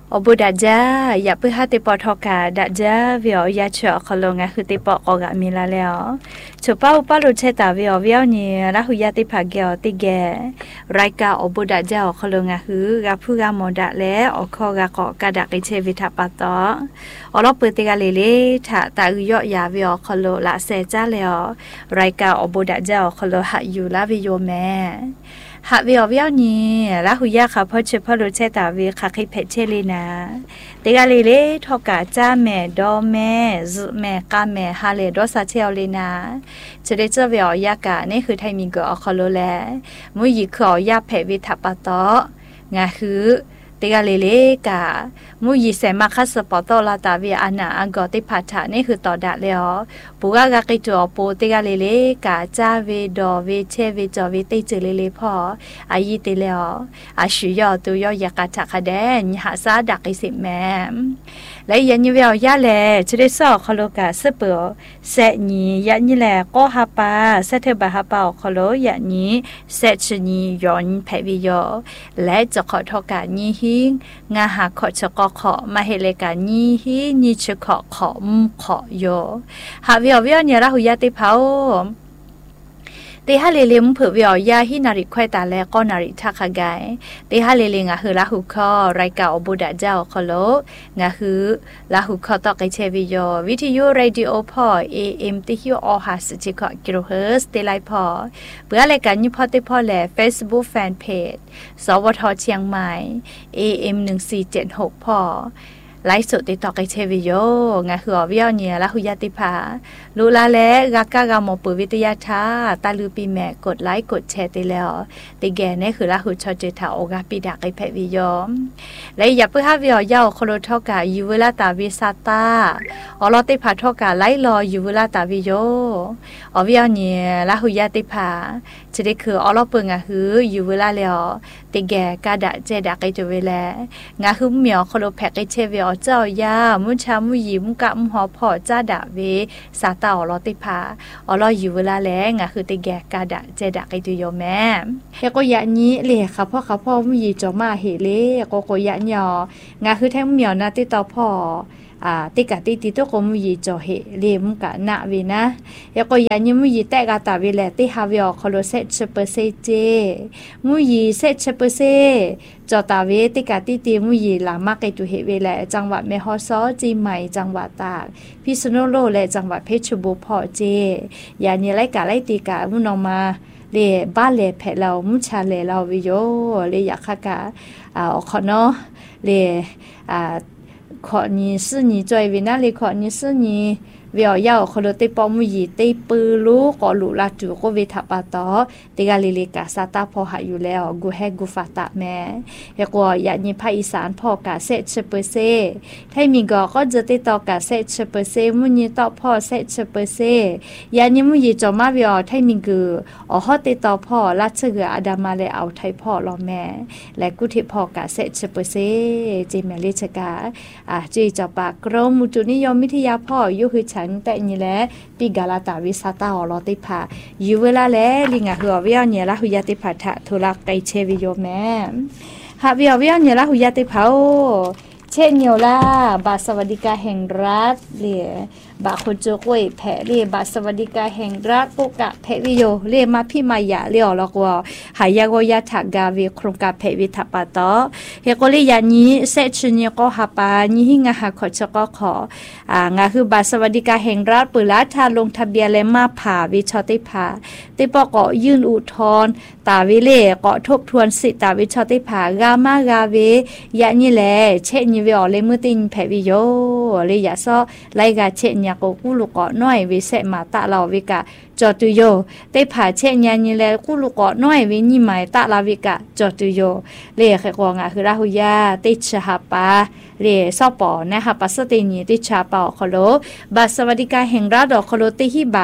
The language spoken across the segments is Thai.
อบุดาจ้าอย่าเพื่อให้ติปอทอกาดาจ้าวิอยาเฉาะคลงะคือติปอกอกะมีลาแล้วฉป้าอุปาลุเชตาวิอนี่ละหุยาติภาเกอติแกรายกาอบุดาจ้าคลงะคือกะผู้กะมอดะและอคอกะกอกะดะกิเชวิทัปะตออลอเปติกะเลทะตาอุยอยาวิอคลละเซจ้าแล้วรายกาอบุดาจ้าคลหะอยู่ลาวิโยแม่หากวิวนี่ละหุยาค่ะพ่อเชื่อพ่อรู้เชตาวิค่ะคิดเพชเชลีนะติกาเลทอกาจ้าแม่ดอแม่ซุแม่กาแม่ฮาเลดอซาเชลลีนะจะได้เจอวิวยากานี่คือไทยมีก็อคโลแลมุยขอยาเพวิทัปะตองาคือติกาเลกามุยเสมาคัสปอตอลาตาวิอานาอังกอติพัทานี่คือต่อดะแล้วปูกากากิจอปูติกาเลกาจ้าเวดอเวเชเวจอเวติเจเลพออายิติแล้วอาชุยอตุยอยากาทะคะแดนหาซาดักอิสิแมและยันยเวอยาแลจะได้สอคโลกาเสเปอเสนียันนี่แลก็ฮาปาเสเทบะฮาปาคโลยันนี้เสชนียอนแผวิโยและจะขอทอกานีหิงงาหาขอชกขอมาเฮเลกานีหินีชขอขอมขอโยหาวิอเนี่ยละหุยาติเผาตีฮาเลเลมเผือวิอยาฮินาริควายตาแลก็นาริทักขะไกตีฮาเลเลงะฮือละหุคอรายกาอบุดะเจ้าคโลงะฮือละหุคอตอไกเชวิโยวิทยุเรดิโอพอ AM ติฮิโอฮาสจิกะกิโลเฮิรตซ์ติไลพอเพื่อรายการยุพอติพอแล Facebook Fan Page สวทเชียงใหม่ AM 1476พอไลฟ์สดติดต่อกับเชวิโยงาหัววิวเนี่ยละหุยาติภาลูลาและกากากามปุวิทยาชาตาลือปีแม่กดไลค์กดแชร์ติแล้วติแกเนี่ยคือละหุชอเจถาโอกาปีดักไอแพวิโยและอย่าเพื่อให้วิวยาวโคโลทอกายูเวลาตาวิซาตาอลอติภาทอกาไลรอยูเวลาตาวิโยอวิวเนี่ยละหุยาติภาจะได้คืออลอเปิงะฮือยูเวลาแล้วติแกกาดะเจดักไอตัวเวลงาคือเหมียวโคโลแพกไอเชวิโอเจ้ายามุชามุยิมกะมุหอพอจ้าดะเวซาตาอลอติภาอลออยู่เวลาแลงะคือติแกกาดะเจดะไกตุโยแม่เฮก็ยะนี้เลยค่ะพ่อมุยิจอมาเฮเลก็ยะญองะคือแท้เหมียวนะติตอพ่อติกะติโตก็มุยิจอเฮเลมุกะนะเวนะเฮก็ยะนี้มุยิแตกะตาเวแลติฮาเวอคโลเซชเปเซเจมุยิเซชเปเซจอตาเวติกาติมุยีหลามากไกตุเฮเวแลจังหวัดแม่ฮอซอจีใหม่จังหวัดตากพิษณุโลกและจังหวัดเพชรบุรีพอเจยานี่ไลกาไลติกามุนอมาเลบ้านเลแผเรามุชาเลเราวิโยเลอยากคากาขอเนาะเลขอนี้ซื่อนี้จอยวินาเลขอนี้ซื่อนี้วิอยาวคนเตปอมุยีเตปือลูกอลุลาจูก็เวทัปตอติกาลิลิกาซาตาพอหาอยู่แล้วกูแฮกูฟาตะแม่เฮกว่าอยากมีภาคอีสานพอกาเซชเปอร์เซถ้ามีก็จะติดต่อกาเซชเปอร์เซมุนีต่อพอเซชเปอร์เซยานี้มุยีจอมาวิอถ้ามีกือฮอติดต่อพอลัดเสืออาดามาเลยเอาไทยพ่อรอแม่และกูที่พอกาเซชเปอร์เซเจเมลิชกาจีจอปากกรมมุตุนิยมวิทยาพ่อยุคือฉันแต่นี่แหละปีกาลาตาวิซาตาอลอติภาอยู่เวลาแล้วลิงหัววิวเนี่ยละหุยาติภาทะทุลักไกเชวิโยแม่หาวิวเนี่ยละหุยาติภาเช่นเนียวล่าบาสวัสดิการแห่งรัฐเรียบาคนโจกวยแผลเรียบาสวัสดิการแห่งรัฐปุกะแผวิโยเรียมาพี่มายาเรียวแล้วก็หายากยาถากาวิโครงการแผวิทัปตอเฮโกลิยานี้เซชเนียก็หาปานี้หิงาหาขอชก็ของาคือบาสวัสดิการแห่งรัฐเปิดร้านทาลงทะเบียนและมาผ่าวิชอติภาติปก็ยื่นอุทธรณ์ตาวิเลก็ทบทวนสิทธิตาวิชอติภากามากาเวยานี่แหละเช่นนี้วิอเลมือตินแผวิโยเลยยาซอไลกาเช่นยาโกกุลุกอน้อยวิเสมาตะเราวิกะจอตุโยได้ผ่าเช่นยานี่แหละกุลุกอน้อยวินิหมายตะลาวิกะจอตุโยเลยแค่กองคือราหุยาติชหาปาเลซอปอนะคะปัสตินีติชาปอคโลบาสวัสดิการแห่งรัฐดอกคโลติฮิบะ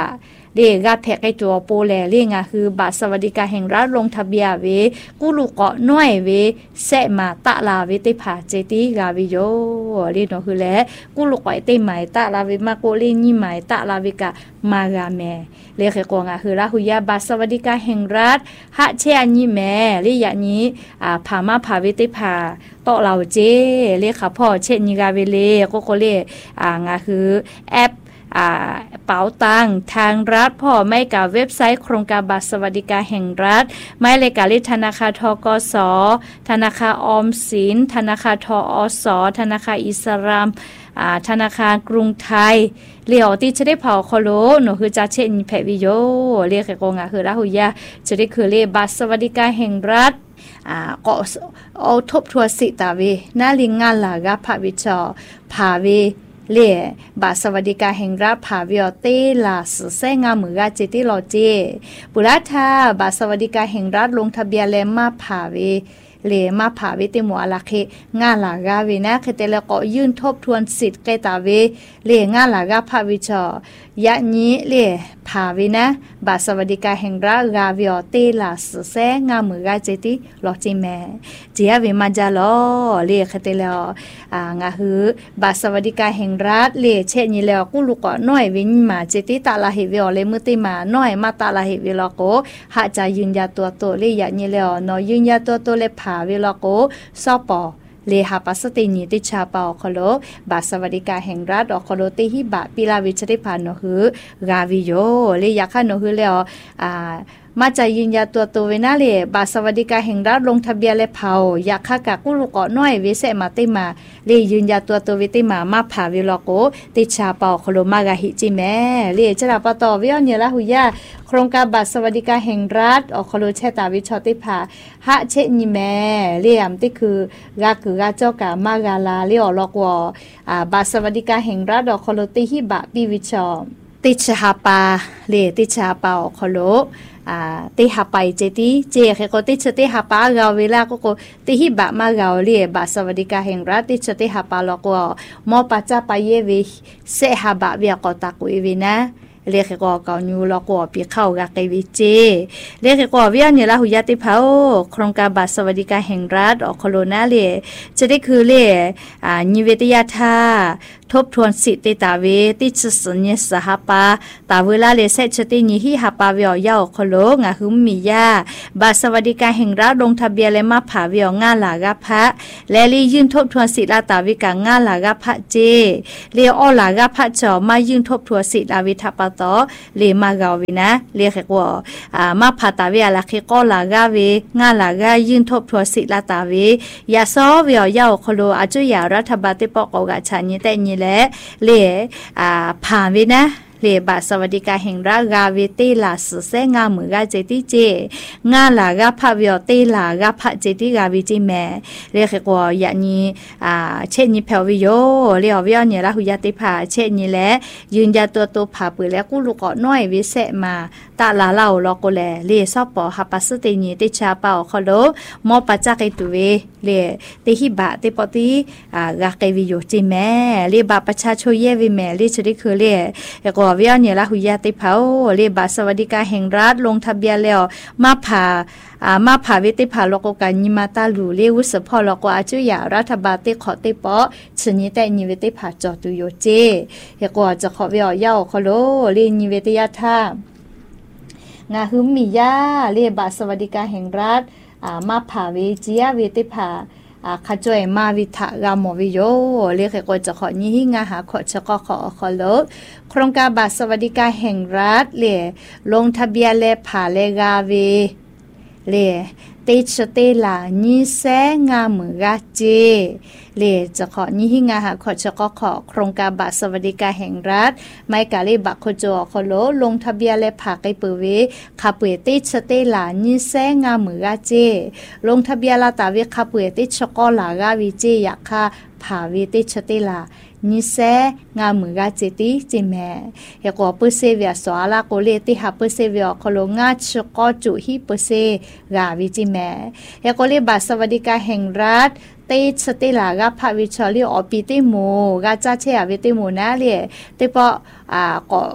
เรียกแพกไอตัวโปแลเรียงอ่ะคือบัตรสวัสดิการแห่งรัฐลงทะเบียนเวกูลูกเกาะน้อยเวแซะมาตะลาเวติผาเจติกาวิโยเรียนคือแลกูลูกเกาะเตหมายตะลาเวมาโกเลนี่หมายตะลาเวกะมากาแมเรียกกองอ่ะคือละหุยาบัตรสวัสดิการแห่งรัฐหะเชอันนี้แม่เรียกนี้ผามาผาเวติผาโตเราเจเรียกค่ะพ่อเช่นนิกาเวเลก็เรียกงาคือแอปเป๋าตังทางรัฐพ่อไม่กับเว็บไซต์โครงการบัตรสวัสดิการแห่งรัฐไม่เลยกับธนาคารทกส.ธนาคารออมสินธนาคารทอส.ธนาคารอิสลามธนาคารกรุงไทยเลี้ยวที่จะได้เผาคอโลหนูคือจะเช่นแพวิโยเรียกกงคือละหุยาจะได้คือเรียกบัตรสวัสดิการแห่งรัฐก็เอาทบทวนสิตาเวน่าลิงงานหลากพระวิจอภาเวเล่บาสวัสดิการแห่งรัฐผาวิอเตลาสแซงามือกาเจติโลเจปุราธาบาสวัสดิการแห่งรัฐลงทะเบียนและมาผาเวเลมาผาเวติหมัวลาเคงาลากาเวนะคือแต่ละก็ยื่นทบทวนสิทธิ์ไกตาเวเลงาลากาพระวิจอยะนี้เลผาเวนะบาสวัสดิการแห่งรัฐกาวิอเตลาสแซงามือกาเจติโลเจแมเจียเวมาจาโลเลคือแต่ละงาหือบาสวัสดิการแห่งรัฐเลเช่นนี้แล้วกูลูกก็น้อยวิญมาเจติตาลาเฮวิอเลมือติมาน้อยมาตาลาเฮวิลโกหาจะยืนยาตัวโตเลยะนี้แล้วเนาะยืนยาตัวโตเลผาเวลาโกซอปอเลหาปัสตินีติชาปาคโลบาสวัสดิการแห่งรัฐอคโลติหิบะปิลาวิชติพานโนหือกาวิโยเลยาคาโนหืแล้วมาจะยืนยาตัวเวนาเลบาสวัสดิการแห่งรัฐลงทะเบียนและเผาอยากค่ากะกุลูกเกาะน้อยเวเสมาติมาเลยืนยาตัวเวติมาผาวิลโกติชาปาคโลมากะหิจิแม่เลจะรับต่อวิอเนละหุยาโครงการบัตรสวัสดิการแห่งรัฐอคโลเชตาวิชติภาหะเชนิแม่เรียมติคือกาคือกาเจ้ากามากาลาเลอลอกวบัตรสวัสดิการแห่งรัฐอคโลติหิบะปิวิชอติชาปาเลติชาปาอคโลติหาไปเจติเจเคก็ติชติหาปาเกาเวลาก็ติหิบะมาเกาเรียบาสวัสดิการแห่งรัฐติชติหาปาลก็มอปัจจาไปเยวิเสหาบะเวียก็ตะกุยวินะเรียกก็เกาญูลก็ปีเข้ากะไกวิเจเรียกก็เวียนี่ละหุยติเผาโครงการบัตรสวัสดิการแห่งรัฐอโคโลนาเลจะได้คือเลนิเวศยาธาทบทวนสิทธิตาเวติชสญสหปาตาเวลาเลเซชตินิหิหาปาเวียวยาโคโลงะหุมมียาบัตรสวัสดิการแห่งรัฐลงทะเบียนและมาผาเวียงาลากะพะและลียื่นทบทวนสิทธิตาวิกางาลากะพะเจเลออลากะพะจอมายื่นทบทวนสิทธิอาวิทปตอเลมากาวินะเลขกว่ามาผาตาเวียละเคก็ลากะเวงาลากะยื่นทบทวนสิทธิตาเวยาซอเวียยาโคโลอาจุยารัฐบาลติปอกกะชานิแต่นีและเลผ่านวินะเลบาสวัสดิการแห่งรัฐกาเวติลาสเซงามือกาเจติเจงาลากาพะเวียติลากาพะเจติกาวิจิแมเลขกว่าอย่างนี้เช่นนี้แพวิโยเลอวิอเนี่ยละหุยติภาเช่นนี้และยืนยาตัวผาปือแล้วกูลูกเกาะน้อยวิเศษมาตาลาเล่าลอกแลเลซอปอฮับปัสตินีติชาเปาคโลมอปัจจักตุเวเลติหิบะติปติกาเกวิโยจิแมเลบาประชาชนเยวิแมเลชริคือเลก็เวียเนี่ยละหุยติเผาเลบาสวัสดิการแห่งรัฐลงทะเบียนแล้วมาผ่าเวติผาลกกันยิมาตาลูเลวุสพอลกอาจุยารัฐบาลติขอติปอชนิแต่นิเวติผาจอตุโยเจก็จะขอเวียยาคโลเลนิเวติยาธางาหึมมียาเรียบาสวัสดิการแห่งรัฐมาผ่าเวจียเวติผาขจวยมาวิทะกามวิโยเรียกก็จะขอนี้งาหาขอชะก็ขอลดโครงการบัตรสวัสดิการแห่งรัฐเรียลงทะเบียนเลผ่าเลกาเวเรียติชเตลานิเซงามือกาเจเลจะขอนี้หิงาหาขอชะก็ขอโครงการบัตรสวัสดิการแห่งรัฐไม่กาเลบักโคจอคโลลงทะเบียนและผาไกเปเวคาเปติชเตลานิเซงามือกาเจลงทะเบียนลาตาเวคาเปติชกอลากาวิเจยาคาผาเวติชเตลานิเซงามือกาเจติจิแมเฮก็เปเซเวียสวาลาโกเลติหาเปเซเวียคโลงาชกอจุฮิเปเซกาวิจิแมเฮก็เลบัตรสวัสดิการแห่งรัฐติสติลากาพาวิชอลีออปิติโมกาจาเชอวิติโมนะเลติปอก็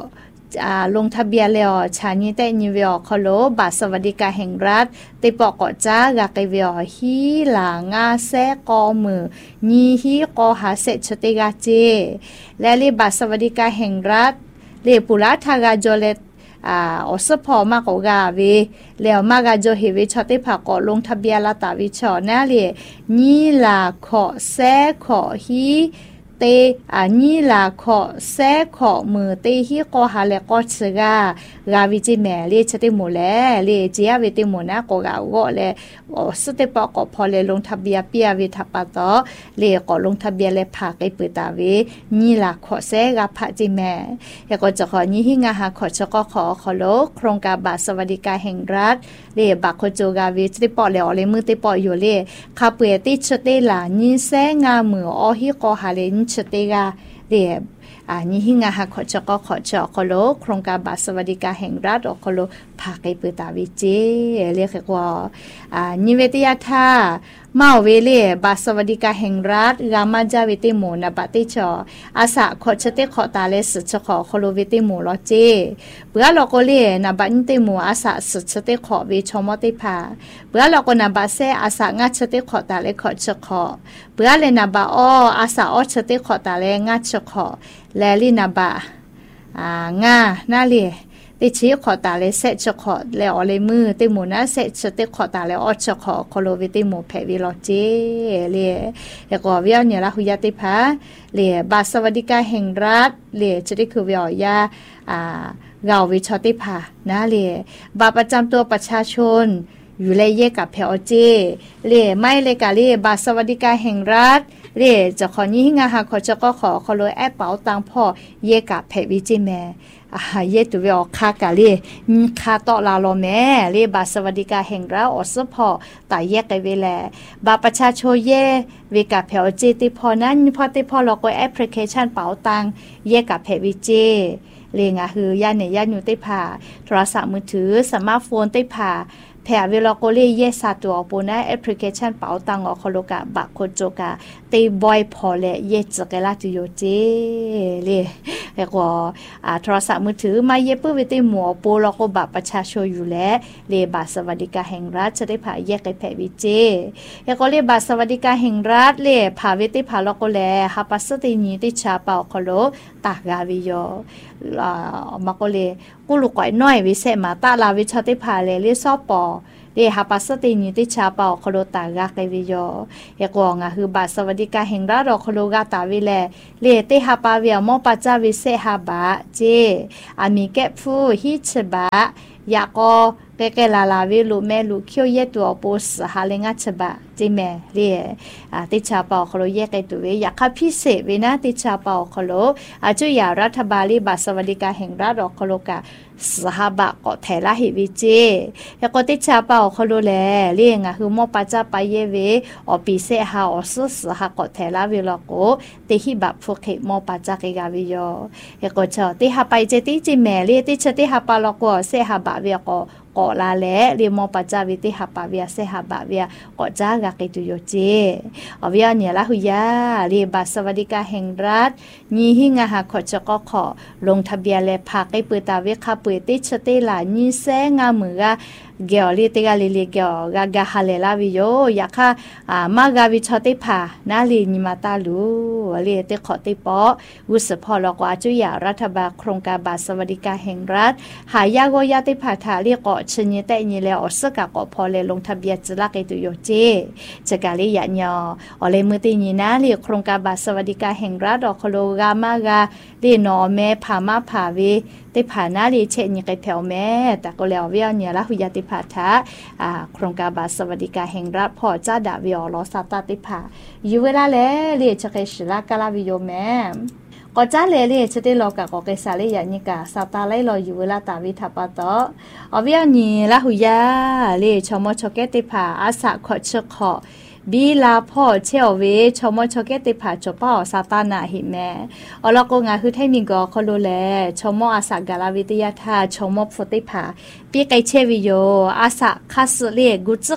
ลงทะเบียนแล้วชาญิแต่ญิเวอคโลบัตรสวัสดิการแห่งรัฐติปอกจ้ากะกะเวอฮีหลางาแซกอมือญีฮีกอหาเสชติกาเจและลิบัตรสวัสดิการแห่งรัฐเลปุระทากาโจเลอสพอมากกว่าเวแล้วมากาโจเฮเวชติภากลงทะเบียนละตาวิชอนะเลญีลาขอแซขอฮีเตนี่ลาขอแซขอมือเตฮีกอหาเลกอชกากาวิจิแมเลชติโมแลเลเจียเวติโมนะกกาโกเลสเตปอกพอเลลงทะเบียนเปียวิทัปตอเลกลงทะเบียนเลภาคเปิตาเวนี่ลาขอแซกาพะจิแมยก็จะขอนี้หิงาหาขอชกขอโลโครงการบัตรสวัสดิการแห่งรัฐเลบักโคโจกาวิติปอเลอเลมือติปออยู่เลคาเปติชเตลานี่แซงามืออฮิกอหาเลชเตกาเรียบนี่หิงาหาขอชกขอโลโครงการบัตรสวัสดิการแห่งรัฐอคโลภาคเปิตาวิเจเรียกว่านิเวศยาธามาเวเลบัตรสวัสดิการแห่งรัฐกามาจาเวติโมนะปฏิชออาสาขอชเตขอตาเลสชขอคโลเวติโมลอเจเบื่อลอกเลนะบันติโมอาสาสชเตขอเวชมติภาเบื่อลอกนะบาเซอาสางาชเตขอตาเลขอชขอเบื่อเลนะบาออาสาอชเตขอตาเลงาชขอแลลินะบางานาเลติชีขอตาเลเซชขอแล้วอเลมือติหมูนะเซชติขอตาเลอชขอโคโลวิติหมูแผวิลอเจเลแล้วก็วิญญาณละหุยติภาเลบัตรสวัสดิการแห่งรัฐเลจะได้คือวิญญาเกาวิชติภานะเลบัตรประจำตัวประชาชนอยู่เลยเยกับแผวเจเลไม่เลยกะเลบัตรสวัสดิการแห่งรัฐเลจะขอนี้งาหาขอจะก็ขอโคโลแอปเป๋าตังพ่อเยกับแผวิจิแมเยตุเวอคากะเลคาตอลาโลแม่เลบาสวัสดิการแห่งรัฐอสพอตายแยกกันเวแลบาประชาชนเยเวกับแผวเจติพอนั้นพอติพอเราก็แอปพลิเคชันเป๋าตังแยกกับแผวิเจเลงะคือย่านเนี่ยย่านอยู่ติพาโทรศัพท์มือถือสมาร์ทโฟนติพาแผวเวลาโกเลเยสาตัวปูนะแอปพลิเคชันเป๋าตังอคโลกะบักโคโจกะตีบอยพอเลเยจกะลาตุโยเจเลแล้วก็โทรศัพท์มือถือมาเยปื้อเวติหมัวปูแล้วก็บัตรประชาชนอยู่แล้วเลบัตรสวัสดิการแห่งรัฐจะได้ผ่าแยกไปแผวิเจแล้วก็เลบัตรสวัสดิการแห่งรัฐเลผ่าเวติผ่าแล้วก็แลฮับปัสตินีติชาเป่าคโลตากาวิโยมาก็เลยกูลูกก่อยน้อยวิเศษมาตาลาวิชติผ่าเลซอปอเดฮับปัสตินีติชาเป่าคโลตากาไกวิโยเอกวงะคือบัตรสวัสดิการแห่งรัฐอคโลกาตาวิเลเลเตฮับปาเวียมอปัจจาวิเศษฮับบะเจอามีแกฟูฮิชบะยาก็แกลาลาวิลุแม่ลุเคียวเยตัวโปสหาเลงัชบะจิแม่เรียติชาเป่าคโลแยกไกตัวเวอยากคับพิเศษเวนะติชาเป่าคโลจุยารัฐบาลีบัตรสวัสดิการแห่งรัฐอคโลกาสหบะก็แถลาหิวิเจแล้วก็ติชาเป่าคโลแลเรียงคือมอปัจจาไปเยเวอปีเสหาอสุสหก็แถลาวิลโกติหิบัพฟุกมอปัจจาเกกาวิโยแล้วก็ชอติหาไปเจติจิแม่เรียติชติหาปาลโกเสหบะเวก็กอลาแลเรียมอปัจจาวิติหาปาเวียเสหบะเวียก็จ้ากะกิตุโยเจอวิญญาณละหุยาเรียบัตรสวัสดิการแห่งรัฐญีหิงาหาขอจะก็ขอลงทะเบียนและภาคให้เปิดตาเวคาเปิดติชเตลาญีแซงามือกะเกียวลิติกาลิลิเกียวกะฮาเลลาวิโยอยากค่ะมากาวิชติภานาลีนิมาตาลูเรียติขอติปอวุสพอลกว่าจุยารัฐบาลโครงการบัตรสวัสดิการแห่งรัฐหายาโกยาติภาทาเรียกชนิแต่นี่แล้วอสกะก็พอเลยลงทะเบียนจะลักไอตุโยเจจะกาลิยะญออเลมือตินีนะเรียกโครงการบัตรสวัสดิการแห่งรัฐอคโลกามากาเรียนอแม่พามาพาเวติผานาลีเชนี่ไกแถวแม่แต่ก็แล้วเวียเนี่ยละหุยาติภาทะโครงการบัตรสวัสดิการแห่งรัฐพอจ้าดาวิอลอสาตาติภาอยู่เวลาแล้วเรียจะไกชิลากาลาวิโยแม่ก็จ้าเลยจะได้รอกะก็เกษาเลยอย่างนี้กะสตาไลรออยู่เวลาตาวิทัปตออวิญญาณละหุยาเลยชมชเกติภาอาสาขอชขอบีลาพ่อเชี่ยวเวชมชเกติภาจป้าซาตานาหิแม่อลก็งาคือให้มีกอคโลแลชมอาสากาลาวิทยาธาชมฟติภาปีไกเชวิโยอาสาคัสเลกุจ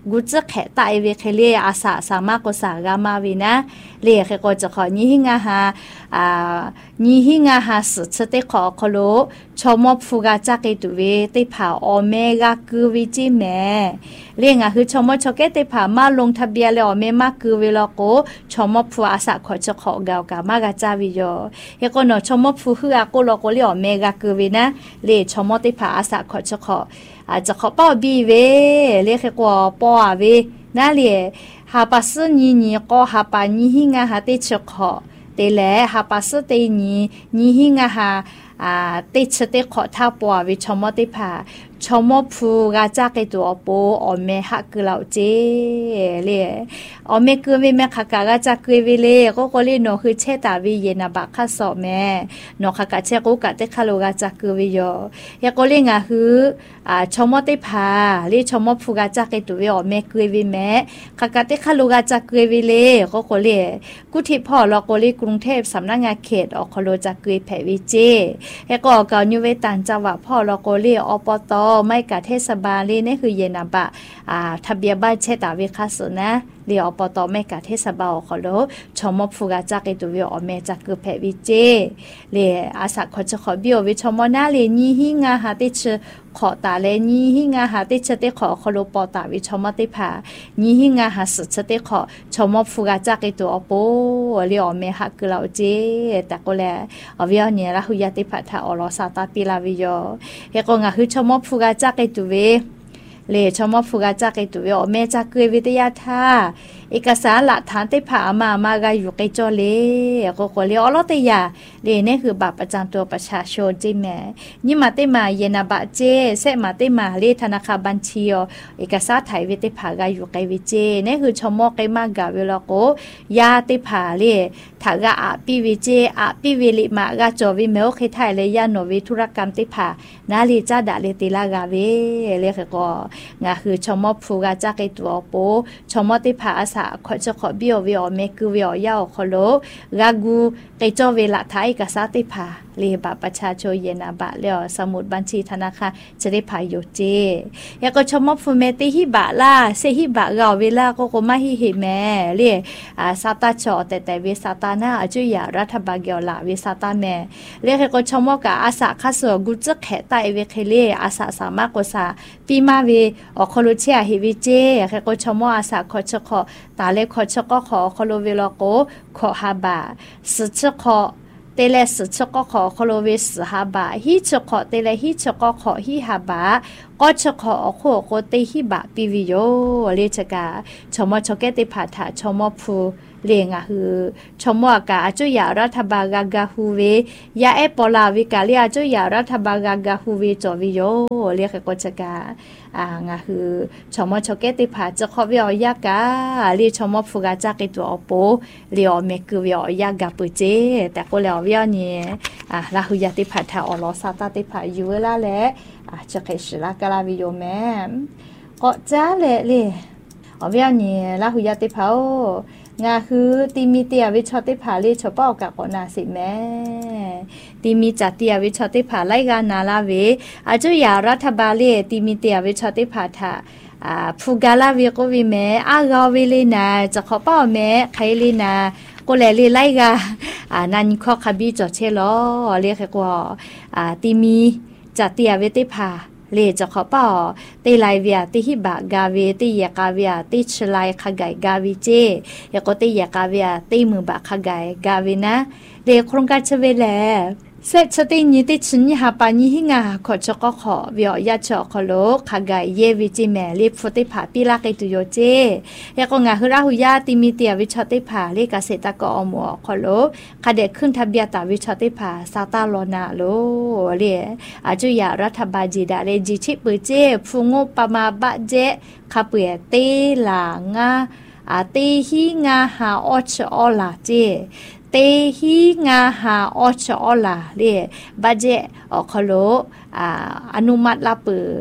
กูจะแขตายเวเคเลียอาสาสามารถก็สากามาวินะเลียก็จะขอนี้หิงาหานี้หิงาหาสุดสเตขอคโลชมอบฟูกาจากตุเวติผาอเมกาคือวิจิแม่เลียงคือชมอบชกเกติผามาลงทะเบียนเลยอเมมาคือเวลาโกชมอบฟูอาสาขอจะขอกาวกามากาจาวิโยเฮก็เนาะชมอบฟูคืออาโกโลโกเลียอเมกาคือวินะเลียชมอบติผาอาสาขอจะขอจะขอป้อบีเวเลียกกว่าป้อเวนั่นเลียหาปัสนี่ก็หาปานี่หิงาหาติชขอเตแลหาปัสเตนี่หิงาหาติชเตขอท่าปัววิชมอติผาชมอพูกาจากไอตัวโปอเมหักเราเจเลยอเมคือวิแม่ขากาจากคือวิเลก็เลยโนคือเชตาวิเยนาบักข้าสอแม่โนขากาเชกุกะเตคาโลกาจากคือวิโยยก็เลยงาคือชมอติผาเลยชมอพูกาจากไอตัววิอเมคือวิแม่ขากาเตคาโลกาจากคือวิเลก็เลยกุฏิพ่อเราก็เลยกรุงเทพสำนักงานเขตออกคโลจากคือแผ่วิเจแล้วก็เกาอยู่เวตันจังหวัดพ่อเราก็เลยอปตไม่กะเทศบาลเลยนี่คือเยนาบะทะเบียนบ้านเชตาวิคัสนะเรียอปตไม่กะเทศบาลขอโลชมอบฟูกาจากตัววิอเมจากคือแผ่วิเจเรียอาสาขอจะขอบิววิชมนาเรียนี่หิงาหาติชขอตาเลนี่หิงาหาติชเตขอขอโลปตาวิชมติผานี่หิงาหาสุดเตขอชมอบฟูกาจากตัวอโปเรียอเมหักคือเราเจแต่ก็แลอวิอเนี่ยละหุยติผาทาอรสาตาปิลาวิโยเฮก็งาคือชมอบฟูกาจากตัวเวเลชมอบฟูกาจากตัวเวอเมจากคือวิทยาธาเอกสารหลักฐานที่ผ่ามากาอยู่ใกล้จอเลก็เรียอลตยาเลนี่คือบัตรประจำตัวประชาชนจิแม่นี่มาติมาเยนาบะเจเซมาติมาเลธนาคารบัญชีเอกสารไทยวิติผากาอยู่ใกล้วิเจนี่คือชมอไกมากาเวลาโกยาติผาเลถากาปีวิเจปีวิลิมากาจอวิเมลเคไทยเลยยาโนวิธุรกรรมติผานาลีจ้าดาเลติลากาเวเลก็งาคือชมอฟูกาจากไอตัวโปชมอติผาอาสาขอจะขอบิววิอเมคือวิอยาวขอโลกากูไกจอเวลาไทยกับสาติผาเลบะประชาชนเยนาบะเลอสมุดบัญชีธนาคารจะได้ผายอยู่เจยก็ชมอฟูเมติฮิบะล่าเซฮิบะกาเวลาก็มาฮิฮิแม่เลซาตาชอแต่เวซาตานาอจุยารัฐบาลเกียวละเวซาตาแม่เลก็ชมอกะอาสาคัสกุจะแขตายเวเคเลอาสาสามารถกษาปีมาเวอคโลเชียฮิวิเจก็ชมออาสาขอชขอตาเลขอชก็ขอคโลเวลโกขอฮาบะสุชขอเตเลสุชก็ขอคโลเวสฮาบะฮิชขอเตเลฮิชก็ขอฮิฮาบะก็ชขอโคโกเตฮิบะปิวิโยเลชกาชมอชกเกติผาถาชมอพูเลียงคือชมว่ากาจุยารัฐบาลกาฮูเวยาเอปลาวิกาเลียจุยารัฐบาลกาฮูเวจอวิโยเรียกก็จะกางาคือชมชกเกติผาจะขอวิอยากาเรียชมฟูกาจากตัวอโปเรียเมคือวิอยากาปุเจแต่ก็แล้ววิเนี่ยลาหุยติผาทาอลอซาตาติผาอยู่ละแหละจะเคยละกาลาวิโยแม่ก็จ้าเลยวิเนี่ยลาหุยติผางาคือตีมีเตียวิชอติผาลีชอบเป้ากับก่อนนาสิแม่ตีมีจัดเตียวิชอติผาไล่กานาลาเวอาจุยารัฐบาลเลตีมีเตียวิชอติผาถาฟูกาลาเวก็วิแม่อากาเวลีนาจะขอเป้าแม่ใครลีนาก็เลยไล่กานันข้อคบีจอเชลอเรียกว่าตีมีจัดเตียวิติผาเลจะขอเป่าตีไลเวียตีฮิบะกาเวตียากาเวียตีชลายขไกกาวิเจยก็ตียากาเวียตีมือบะขไกกาวินะเลโครงการเชเวแลเสร็จสตินี้ติชินหาปานี้หิงาขอจก็ขอวิอยาจอขอโลขไกเยวิจิแมลิฟติผาปิลาเกตุโยเจยก็งาคือราหุยาติมีเตียวิชติผาเลกเกษตรกรอมัวขอโลขเดขึ้นทะเบียตาวิชติผาซาตาโลนาโลเรอาจุยารัฐบาลจีดาเรจิชิปุเจฟุงปมาบะเจขเปียเตลางาตีหิงาหาอชอลาเจเตหิงาหาอชอลาเรบัจเจอคโลอนุมัติลาปือ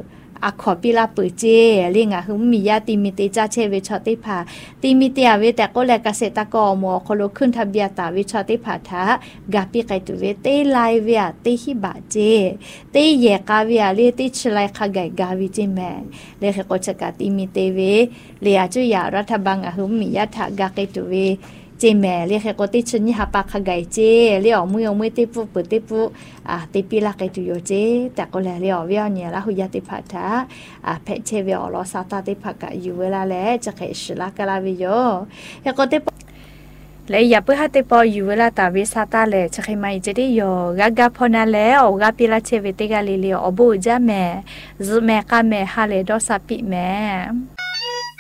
ขอปีลาปือเจเรียงคือมียาตีมีเตจ้าเชเวชอติผาตีมีเตียเวแต่ก็แลเกษตรกรหมอคนลขึ้นทะเบียนตาวิชอติผาทะกาปีไกตุเวเตไลเวียเตฮิบาเจเตเยกาเวียเลติชไลขไกกาวิเจแม่เลขก็จะกาตีมีเตเวเลียจุยารัฐบาลคือมียาทะกาเกตุเวเจแม่เรียกก็ติชนี่หาปากขไกเจเรียกมือติปุปติปุติปีลาไกตุโยเจแต่ก็แล้วเรียกเวียเนี่ยละหุยาติผาทะเพชเชเวียลอซาตาติผากะอยู่เวลาแล้วจะเขชลากะลาวิโยเรียกก็ติเลยอย่าเพื่อให้ติปออยู่เวลาตาวิซาตาเลยจะใครไม่จะได้โยกาพอนาแล้วกาปีลาเชเวติกาลิเลียอบูจ้าแม่จูแม่กาแม่ฮาเลดอซาปิแม่